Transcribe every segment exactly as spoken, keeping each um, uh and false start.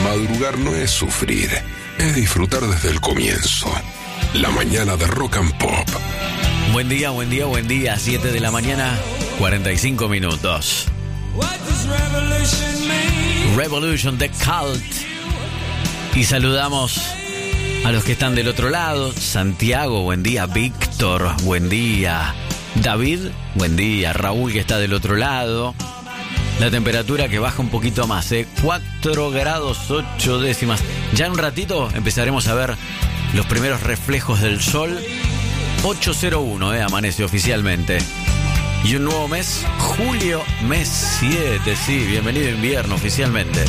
Madrugar no es sufrir, es disfrutar desde el comienzo. La mañana de Rock and Pop. Buen día, buen día, buen día. siete de la mañana, cuarenta y cinco minutos. Revolution, The Cult. Y saludamos a los que están del otro lado. Santiago, buen día. Víctor, buen día. David, buen día. Raúl, que está del otro lado. La temperatura que baja un poquito más, ¿eh? cuatro grados ocho décimas. Ya en un ratito empezaremos a ver los primeros reflejos del sol. ocho cero uno, ¿eh? Amanece oficialmente. Y un nuevo mes, julio, mes siete, sí. Bienvenido invierno oficialmente.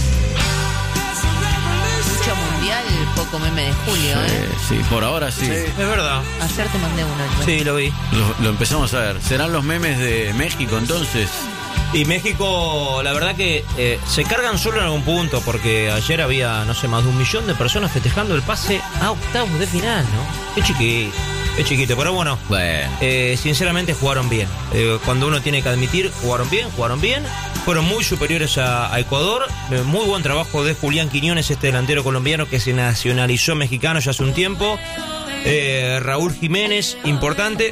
Mucho mundial, poco meme de julio, ¿eh? Sí, sí, por ahora sí. Sí, es verdad. Ayer te mandé uno. ¿No? Sí, lo vi. Lo, lo empezamos a ver. ¿Serán los memes de México entonces? Y México, la verdad que eh, se cargan solo en algún punto, porque ayer había, no sé, más de un millón de personas festejando el pase a octavos de final, ¿no? Es chiquito, es chiquito, pero bueno, Bueno. eh, sinceramente jugaron bien. Eh, cuando uno tiene que admitir, jugaron bien, jugaron bien. Fueron muy superiores a, a Ecuador. Eh, muy buen trabajo de Julián Quiñones, este delantero colombiano que se nacionalizó mexicano ya hace un tiempo. Eh, Raúl Jiménez, importante.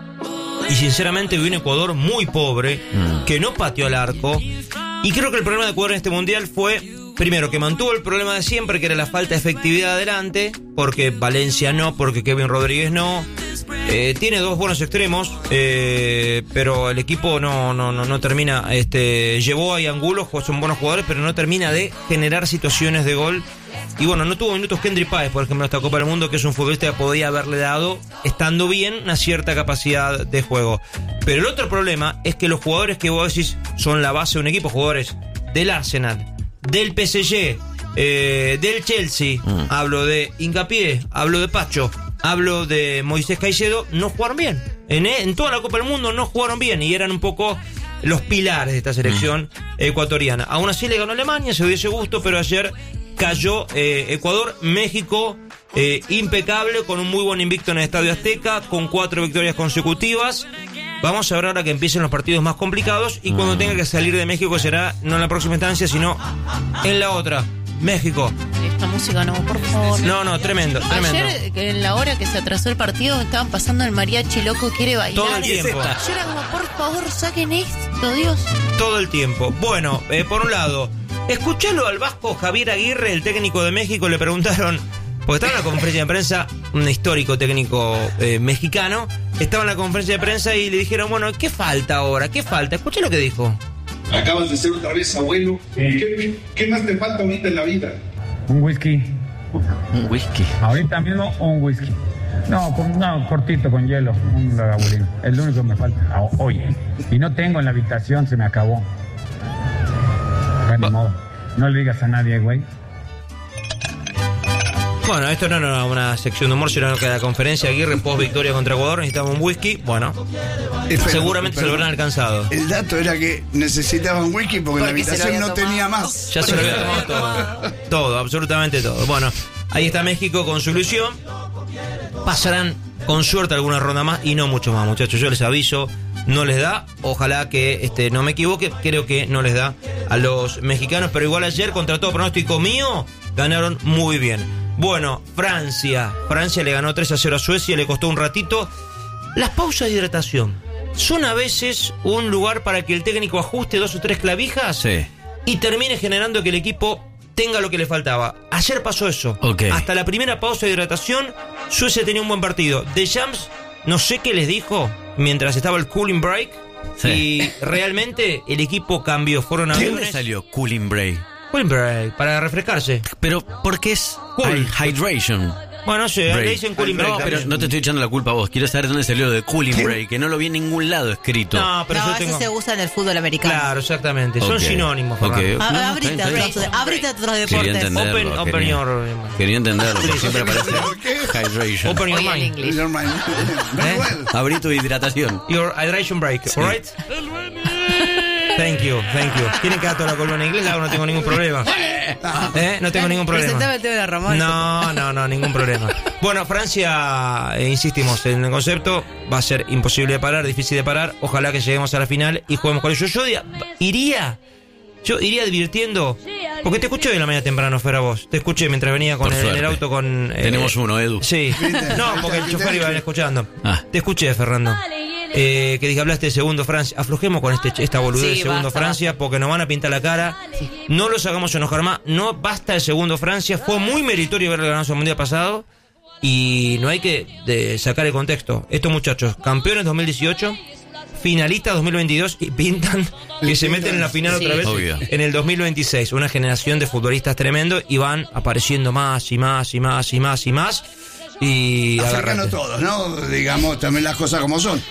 Y sinceramente vi un Ecuador muy pobre, mm. que no pateó al arco. Y creo que el problema de Ecuador en este mundial fue, primero, que mantuvo el problema de siempre, que era la falta de efectividad adelante, porque Valencia no, porque Kevin Rodríguez no. Eh, tiene dos buenos extremos, eh, pero el equipo no, no, no, no termina. Este, llevó a Angulo, son buenos jugadores, pero no termina de generar situaciones de gol. Y bueno, no tuvo minutos Kendry Páez, por ejemplo, en esta Copa del Mundo, que es un futbolista que podía haberle dado, estando bien, una cierta capacidad de juego. Pero el otro problema es que los jugadores que vos decís son la base de un equipo, jugadores del Arsenal, del P S G, eh, del Chelsea, mm. hablo de Hincapié, hablo de Pacho, hablo de Moisés Caicedo, no jugaron bien. En, en toda la Copa del Mundo no jugaron bien y eran un poco los pilares de esta selección mm. ecuatoriana. Aún así le ganó Alemania, se dio ese gusto, pero ayer cayó eh, Ecuador. México eh, impecable, con un muy buen invicto en el Estadio Azteca, con cuatro victorias consecutivas. Vamos a ver ahora que empiecen los partidos más complicados y cuando tenga que salir de México será no en la próxima instancia, sino en la otra. México. Esta música no, por favor. No, no, tremendo, tremendo. Ayer, en la hora que se atrasó el partido, estaban pasando el mariachi loco quiere bailar. Todo el tiempo. Yo era como, por favor, saquen esto, Dios. Todo el tiempo. Bueno, eh, por un lado, escuchalo al vasco Javier Aguirre, el técnico de México, le preguntaron, porque estaba en la conferencia de prensa, un histórico técnico eh, mexicano, estaba en la conferencia de prensa y le dijeron, bueno, ¿qué falta ahora? ¿Qué falta? Escuché lo que dijo. Acabas de ser otra vez abuelo. ¿Qué, ¿Qué más te falta ahorita en la vida? Un whisky. Un whisky. Ahorita mismo un whisky. No, con, no cortito, con hielo. Un lagavulín. Es lo único que me falta. Hoy. Y no tengo en la habitación, se me acabó. Ni modo. No le digas a nadie, güey. Bueno, esto no era una sección de humor, sino que la conferencia Aguirre post victoria contra Ecuador, necesitaba un whisky. Bueno, espera, seguramente espera, se lo habrán alcanzado. El dato era que necesitaban whisky porque, porque la habitación no tomado. tenía más. Ya se lo había tomado todo. Todo, absolutamente todo. Bueno, ahí está México con su ilusión. Pasarán con suerte alguna ronda más y no mucho más, muchachos. Yo les aviso, no les da. Ojalá que este, no me equivoque. Creo que no les da a los mexicanos. Pero igual ayer, contra todo pronóstico mío, ganaron muy bien. Bueno, Francia. Francia le ganó tres a cero a Suecia, le costó un ratito. Las pausas de hidratación son a veces un lugar para que el técnico ajuste dos o tres clavijas, sí, y termine generando que el equipo tenga lo que le faltaba. Ayer pasó eso. Okay. Hasta la primera pausa de hidratación, Suecia tenía un buen partido. Deschamps, no sé qué les dijo mientras estaba el cooling break, sí, y realmente el equipo cambió. Fueron a ¿De dónde salió cooling break? Cooling break, para refrescarse. Pero, ¿por qué es cool. hydration? Bueno, no sé, le dicen cooling break. No, pero no te estoy echando la culpa a vos. Quiero saber dónde salió lo de cooling ¿Qué? break, que no lo vi en ningún lado escrito. No, pero no, yo tengo... eso se usa en el fútbol americano. Claro, exactamente. Okay. Son sinónimos. Okay. Okay. A, abrite, abrite otros deportes. Quería entenderlo. Open, open quería, your... quería entenderlo, porque siempre aparece hydration. Open your mind. Your mind. ¿Eh? Abrí tu hidratación. Your hydration break, sí. Alright? Thank you, thank you. ¿Tienen que dar toda la columna en inglés? No tengo ningún problema. ¿Eh? No tengo ningún problema. Presentaba el tema de Ramón. No, no, no, ningún problema. Bueno, Francia, eh, insistimos en el concepto, va a ser imposible de parar, difícil de parar. Ojalá que lleguemos a la final y juguemos con ellos. Yo iría, yo iría advirtiendo Porque te escuché hoy en la mañana temprano, Fer, a vos. Te escuché mientras venía con el, en el auto con... Eh, Tenemos uno, Edu. Sí. No, porque el chofer iba escuchando. Ah. Te escuché, Fernando. Eh, que dije, hablaste de segundo Francia. Aflojemos con este, esta boludez Sí, de segundo basta, Francia, basta. porque nos van a pintar la cara. No los hagamos enojar más. No basta el segundo Francia. Fue muy meritorio haberle ganado el mundial pasado. Y no hay que de, sacar el contexto. Estos muchachos, campeones dos mil dieciocho, finalistas dos mil veintidós, y pintan que se meten en la final Sí. otra vez Obvio. en el dos mil veintiséis. Una generación de futbolistas tremendo, y van apareciendo más y más y más y más y más. Y Africanos agárrate. todos, ¿no? Digamos también las cosas como son.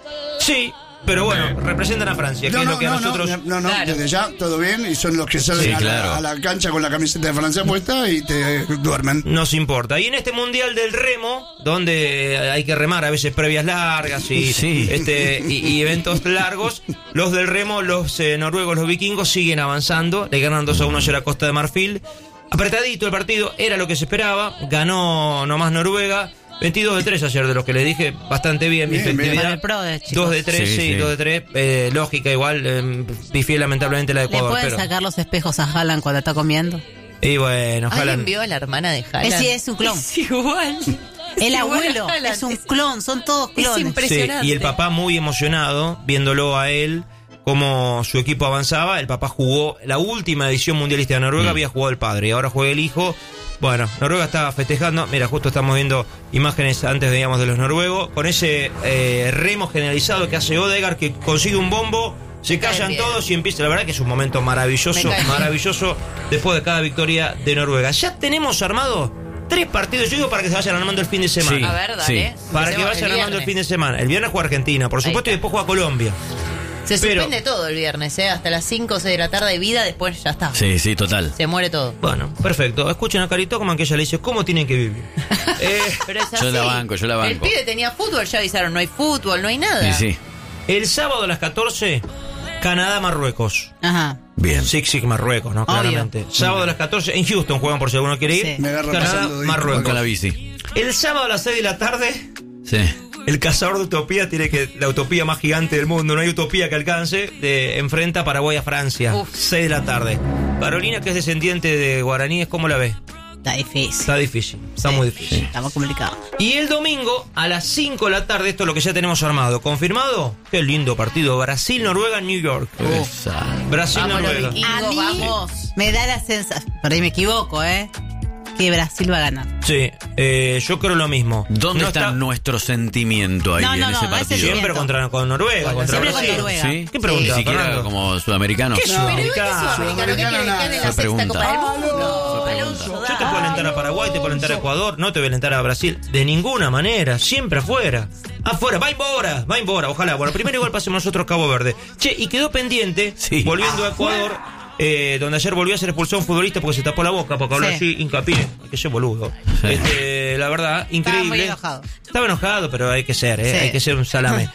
Sí, pero bueno, representan a Francia, que No, es no, lo que a no, nosotros... no, no, no, Claro. desde ya, todo bien, y son los que salen Sí, a, claro. la, a la cancha con la camiseta de Francia puesta y te duermen. Nos importa. Y en este mundial del remo, donde hay que remar a veces previas largas y, Sí. este, y, y eventos largos, los del remo, los eh, noruegos, los vikingos, siguen avanzando. Le ganan dos a uno ayer a Costa de Marfil. Apretadito el partido, era lo que se esperaba. Ganó nomás Noruega. veintidós de tres ayer, de lo que les dije, bastante bien, mi Bien, bien. efectividad. Para el pro de chicos. dos de tres, Sí, sí, sí. dos de tres. Eh, lógica igual, eh, pifié lamentablemente la de ¿Le Ecuador. pueden Pero, sacar los espejos a Haaland cuando está comiendo? y bueno, ojalá. ¿Alguien vio a la hermana de Haaland? Es, sí, es un clon. Es igual. El Es igual abuelo a Haaland. es un clon, son todos Es clones. impresionante. Sí, y el papá muy emocionado, viéndolo a él, cómo su equipo avanzaba. El papá jugó la última edición mundialista de Noruega, Mm. había jugado el padre, y ahora juega el hijo. Bueno, Noruega estaba festejando. Mira, justo estamos viendo imágenes antes, veíamos, de los noruegos, con ese eh, remo generalizado que hace Odegaard, que consigue un bombo, se cae callan bien. todos y empieza. La verdad que es un momento maravilloso, Me cae bien. maravilloso después de cada victoria de Noruega. Ya tenemos armado tres partidos, yo digo, para que se vayan armando el fin de semana. Sí. A ver, dale. Para que Empecemos vayan el armando el viernes. fin de semana. El viernes juega Argentina, por Ahí supuesto, y está. después juega Colombia. Se Pero- suspende todo el viernes, ¿eh? Hasta las cinco o seis de la tarde de vida, después ya está. Sí, sí, total. Se muere todo. Bueno, perfecto. Escuchen a Cari Tocman, que ella le dice cómo tienen que vivir. Eh, Pero es Yo así. la banco, yo la El banco. pibe tenía fútbol, ya avisaron, no hay fútbol, no hay nada. Sí, sí. el sábado a las catorce, Canadá-Marruecos. Ajá. Bien. Six Six Marruecos, ¿no? Obvio. Claramente. Sábado a las catorce, en Houston juegan por si alguno quiere ir. Sí. Me agarra Canadá, pasando de- Voy Marruecos. con la bici. El sábado a las seis de la tarde, Sí. el cazador de utopía tiene que. La utopía más gigante del mundo, no hay utopía que alcance. De, enfrenta a Paraguay a Francia. Uf. seis de la tarde. Carolina, que es descendiente de guaraníes, ¿cómo la ves? Está difícil. Está difícil, está muy difícil. Está muy complicado. Y el domingo a las cinco de la tarde, esto es lo que ya tenemos armado. ¿Confirmado? Qué lindo partido. Brasil-Noruega, New York. Esa. Vamos los Brasil-Noruega. vikingos, A mí vamos. me da la sensación, por ahí me equivoco, ¿eh? Que Brasil va a ganar. Sí, eh, yo creo lo mismo. ¿Dónde No está, nuestro sentimiento ahí No, en no, no, ese no es partido? Siempre contra con Noruega, Bueno, contra siempre con Brasil. Noruega. ¿Sí? ¿Qué pregunta, Ni siquiera Fernando? como sudamericano. ¿Qué Pero ¿y qué Sudamericano? sudamericano? ¿Qué quieren que quede en la Fue sexta pregunta. Copa del Mundo? Fue Alonso, pregunta. Yo te puedo alentar a Paraguay, te puedo alentar a Ecuador, no te voy a alentar a Brasil. De ninguna manera, siempre afuera. Afuera, va embora, va embora, ojalá. Bueno, primero igual pasemos nosotros Cabo Verde. Che, y quedó pendiente, Sí. volviendo a Ecuador, eh, donde ayer volvió a ser expulsado un futbolista porque se tapó la boca, porque habló Sí. así, hincapié. Hay que ser boludo. Sí. Este, la verdad, increíble. muy enojado. Estaba enojado, pero hay que ser, ¿eh? Sí. Hay que ser un salame.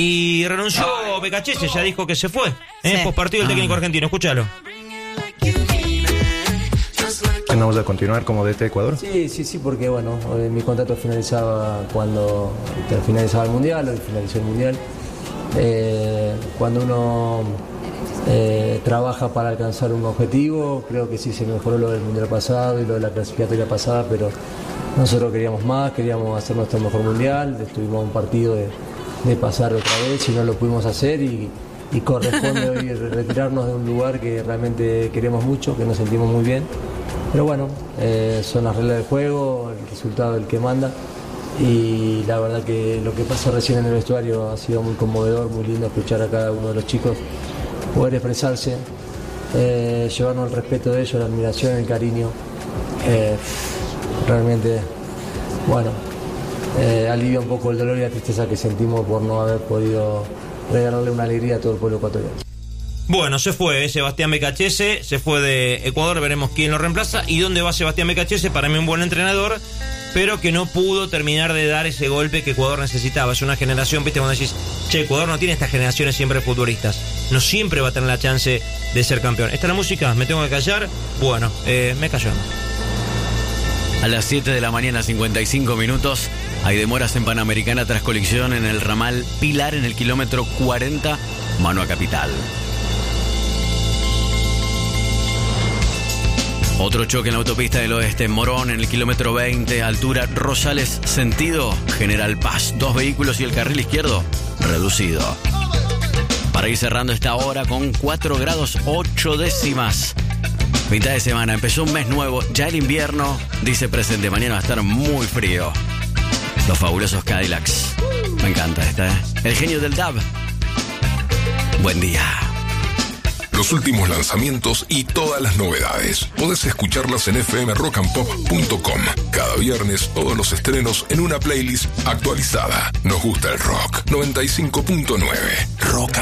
Y renunció Becachese, ya dijo que se fue. ¿eh? Sí. Post partido el técnico argentino, escúchalo. ¿No vamos a continuar como D T Ecuador? Sí, sí, sí, porque bueno, eh, mi contrato finalizaba cuando finalizaba el Mundial, hoy finalizó el Mundial. Eh, cuando uno eh, trabaja para alcanzar un objetivo, creo que sí se mejoró lo del Mundial pasado y lo de la clasificatoria pasada, pero nosotros queríamos más, queríamos hacer nuestro mejor Mundial, estuvimos a un partido de, de pasar otra vez y no lo pudimos hacer y, y corresponde hoy retirarnos de un lugar que realmente queremos mucho, que nos sentimos muy bien. Pero bueno, eh, son las reglas del juego, el resultado del que manda y la verdad que lo que pasó recién en el vestuario ha sido muy conmovedor, muy lindo escuchar a cada uno de los chicos poder expresarse, eh, llevarnos el respeto de ellos, la admiración, el cariño. Eh, realmente, bueno, eh, alivia un poco el dolor y la tristeza que sentimos por no haber podido regalarle una alegría a todo el pueblo ecuatoriano. Bueno, se fue eh, Sebastián Becachese, se fue de Ecuador, veremos quién lo reemplaza y dónde va Sebastián Becachese, para mí un buen entrenador, pero que no pudo terminar de dar ese golpe que Ecuador necesitaba. Es una generación, viste, cuando decís, che, Ecuador no tiene estas generaciones siempre futbolistas, no siempre va a tener la chance de ser campeón. ¿Esta es la música? ¿Me tengo que callar? Bueno, eh, me callo. A las siete de la mañana, cincuenta y cinco minutos, hay demoras en Panamericana tras colisión en el ramal Pilar en el kilómetro cuarenta, mano a Capital. Otro choque en la autopista del oeste, Morón, en el kilómetro veinte, altura Rosales, sentido General Paz. Dos vehículos y el carril izquierdo reducido. Para ir cerrando esta hora con cuatro grados ocho décimas. Mitad de semana, empezó un mes nuevo, ya el invierno dice presente, mañana va a estar muy frío. Los fabulosos Cadillacs. Me encanta esta, ¿eh? El genio del dub. Buen día. Los últimos lanzamientos y todas las novedades. Podés escucharlas en f m rock and pop punto com. Cada viernes todos los estrenos en una playlist actualizada. Nos gusta el rock. noventa y cinco punto nueve. Rock and